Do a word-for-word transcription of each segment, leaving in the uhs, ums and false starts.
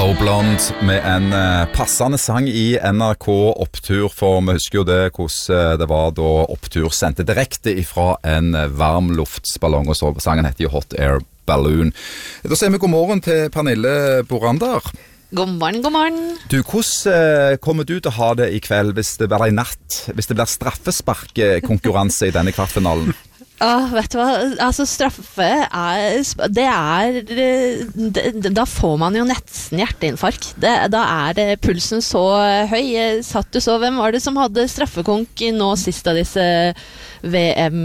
Yellow Blonde med en uh, passende sang i N R K Opptur, for vi husker jo det hvordan det var da Opptur sendte direkte ifra en varm luftsballong, og så sangen heter jo Hot Air Balloon. Da sier vi god morgen til Pernille Borander. God morgen, god morgen. Du, hvordan uh, kommer du til å ha det i kveld hvis det blir i natt, hvis det blir straffesparkkonkurranse i denne kvartfinalen? Ah, vet du hva, altså straffe er, det er, det, da får man jo nesten hjerteinfarkt. Det, da er det pulsen så høy. Satt du så, hvem var det som hadde straffekonk nå sist av disse V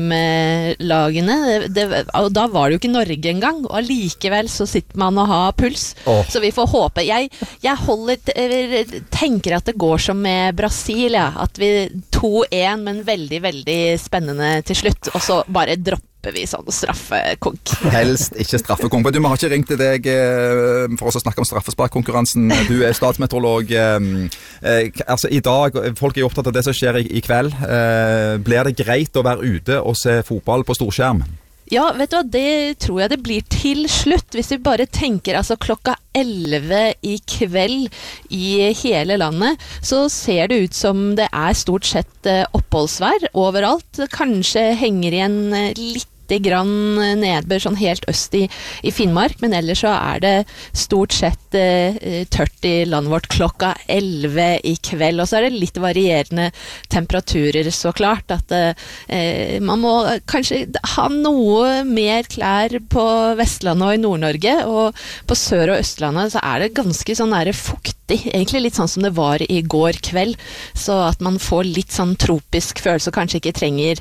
M-lagene? Det, og da var det jo ikke Norge engang, og allikevel så sitter man og har puls. Oh. Så vi får håpe. Jeg, jeg holder, tenker at det går som med Brasil, ja. At vi to en, men veldig, veldig spennende til slutt, og så bare dropper vi sånn straffekonk. Helst ikke straffekonk. Du, vi har ikke ringt til deg for oss å snakke om straffesparkkonkurransen. Du er statsmeteorolog. Altså, i dag, folk er jo opptatt av det som skjer i, i kveld. Blir det greit å være ute og se fotball på storskjerm? Ja, vet du hva, det tror jeg det blir til slutt, hvis vi bare tenker altså klokka elleve i kveld i hele landet, så ser det ut som det er stort sett oppholdsvær overalt. Kanskje henger igjen litt grann nedbør sånn helt øst i, i Finnmark, men ellers så er det stort sett eh, tørt i landet vårt klokka elleve i kveld, og så er det litt varierende temperaturer, så klart at eh, man må kanskje ha noe mer klær på Vestlandet og i Nord-Norge, og på Sør- og Østlandet så er det ganske sånn nære fuktig, egentlig litt sånn som det var i går kveld, så at man får litt sånn tropisk følelse og kanskje ikke trenger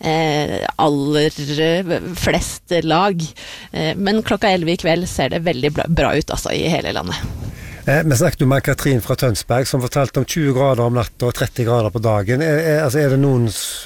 eh, aller flest lag. Men klokka elleve i kveld ser det veldig bra ut altså, i hele landet. Eh, vi snakket med Katrin fra Tønsberg som fortalte om tjue grader om natten og tretti grader på dagen. Er, er, altså, er det noen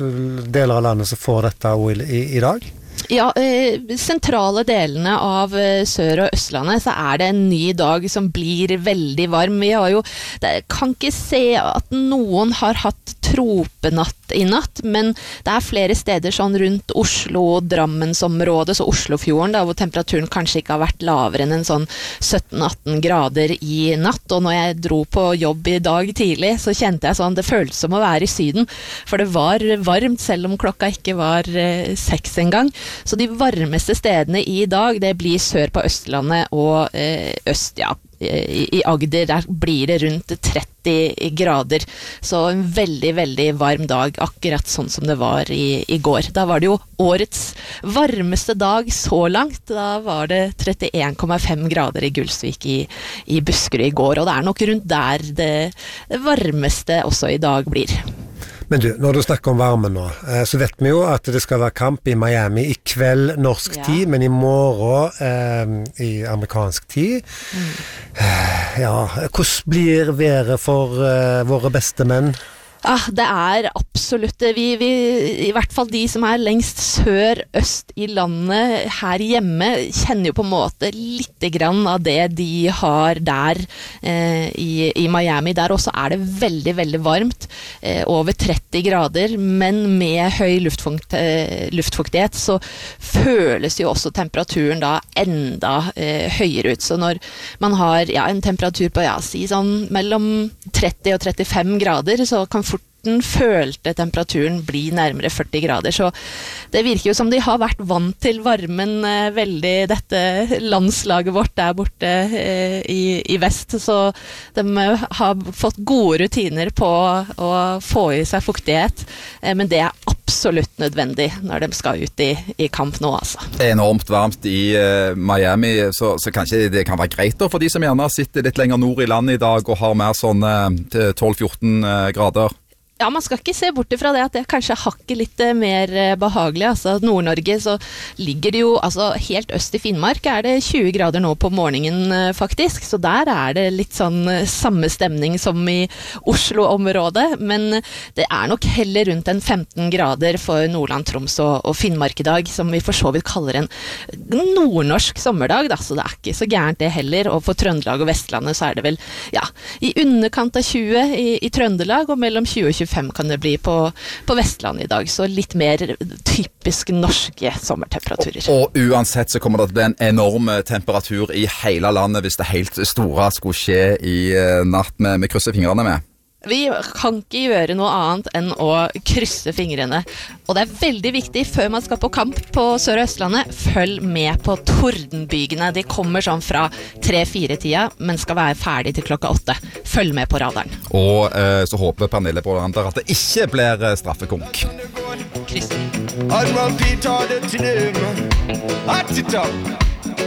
deler av landet som får dette i, i dag? Ja, eh, sentrale delene av eh, Sør- og Østlandet så er det en ny dag som blir veldig varm. Vi har jo, det, kan ikke se at noen har hatt tropenatt i natt, men det er flere steder sånn rundt Oslo og Drammensområdet, så Oslofjorden da, hvor temperaturen kanskje ikke har vært lavere enn en sånn sytten atten grader i natt, og når jeg dro på jobb i dag tidlig, så kjente jeg sånn, det føltes som å være i Syden, for det var varmt selv om klokka ikke var eh, seks engang. Så de varmeste stedene i dag, det blir sør på Østlandet og eh, øst, ja, i, i Agder, der blir det rundt tretti grader. Så en veldig, veldig varm dag, akkurat sånn som det var i, i går. Da var det jo årets varmeste dag så langt. Da var det trettien komma fem grader i Gulsvik i, i Buskerud i går, og det er nok rundt der det, det varmeste også i dag blir. Men du, når du snakker om varme nå, så vet vi jo at det skal være kamp i Miami i kveld norsk ja. tid, men i morgen eh, i amerikansk tid. Mm. Ja, hvordan blir været for eh, våre beste menn? Ah, det er absolutt vi, vi, i hvert fall de som er lengst sør-øst i landet her hjemme, kjenner jo på en måte litt grann av det de har der eh, i, i Miami. Der også er det veldig, veldig varmt, eh, over tretti grader, men med høy luftfukt, eh, luftfuktighet så føles jo også temperaturen da enda eh, høyere ut. Så når man har ja, en temperatur på ja, si sånn mellom tretti og trettifem grader, så kan den følte temperaturen bli nærmere førti grader, så det virker jo som de har vært vant til varmen eh, veldig, dette landslaget vårt der borte eh, i, i vest, så de eh, har fått gode rutiner på å få i seg fuktighet, eh, men det er absolutt nødvendig når de skal ut i, i kamp nå, altså. Det er enormt varmt i uh, Miami, så, så kanskje det kan være greit da, for de som gjerne sitter litt lenger nord i landet i dag og har mer sånn uh, tolv fjorten uh, grader. Ja, man skal ikke se bort ifra det at det kanskje hakker litt mer behagelig. Altså, Nord-Norge så ligger det jo, altså helt øst i Finnmark er det tjue grader nå på morgenen faktisk, så der er det litt sånn samme stemning som i Oslo-området, men det er nok heller rundt en femten grader for Nordland, Troms og, og Finnmark i dag, som vi for så vidt kaller en nordnorsk sommerdag, da, så det er ikke så gærent det heller, og for Trøndelag og Vestlandet så er det vel, ja, i underkant av tjue i, i Trøndelag, og mellom tjue og tjuefem fem kan det bli på, på Vestlandet i dag, så litt mer typisk norske sommertemperaturer. Og, og uansett så kommer det til å bli en enorm temperatur i hele landet hvis det helt store skulle skje i natt med, med krysser fingrene med. Vi kan ikke gjøre noe annet enn å krysse fingrene. Og det er veldig viktig før man skal på kamp på Sør- og Østlandet, følg med på tordenbygene. De kommer sånn fra tre-fire tida, men skal være ferdig til klokka åtte. Følg med på radaren. Og eh, så håper Pernille på andre at det ikke blir straffekonk. Kryss. Admiral Peter, the team, at it up.